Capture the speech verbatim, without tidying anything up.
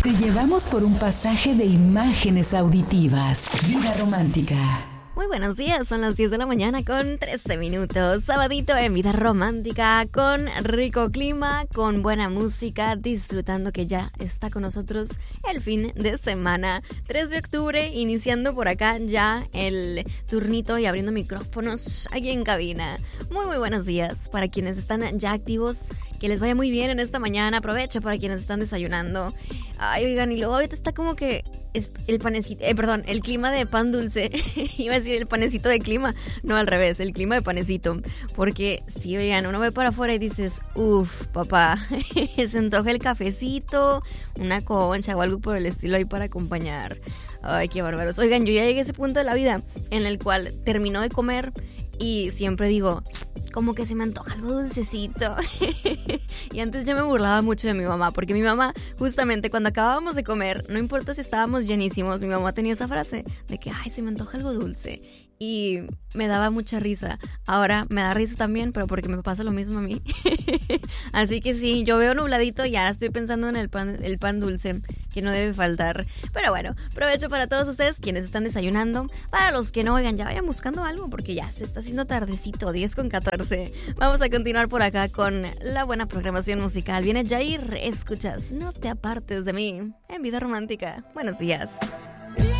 Te llevamos por un pasaje de imágenes auditivas. Vida romántica. Muy buenos días, son las diez de la mañana con trece minutos. Sabadito en Vida Romántica, con rico clima, con buena música, disfrutando que ya está con nosotros el fin de semana. tres de octubre, iniciando por acá ya el turnito y abriendo micrófonos aquí en cabina. Muy muy buenos días para quienes están ya activos, que les vaya muy bien en esta mañana. Aprovecho para quienes están desayunando. Ay, oigan, y luego ahorita está como que es el panecito, eh, perdón, el clima de pan dulce. Iba a decir el panecito de clima. No, al revés, el clima de panecito. Porque si, oigan, uno ve para afuera y dices, uff, papá, se antoja el cafecito, una concha o algo por el estilo ahí para acompañar. Ay, qué bárbaros. Oigan, yo ya llegué a ese punto de la vida en el cual termino de comer y siempre digo, como que se me antoja algo dulcecito. Y antes yo me burlaba mucho de mi mamá, porque mi mamá, justamente cuando acabábamos de comer, no importa si estábamos llenísimos, mi mamá tenía esa frase de que, ay, se me antoja algo dulce. Y me daba mucha risa. Ahora me da risa también, pero porque me pasa lo mismo a mí. Así que sí, yo veo nubladito y ahora estoy pensando en el pan, el pan dulce, que no debe faltar. Pero bueno, provecho para todos ustedes quienes están desayunando. Para los que no, oigan, ya vayan buscando algo, porque ya se está haciendo tardecito, diez con catorce. Vamos a continuar por acá con la buena programación musical. Viene Jair, escuchas No te apartes de mí en Vida Romántica. Buenos días.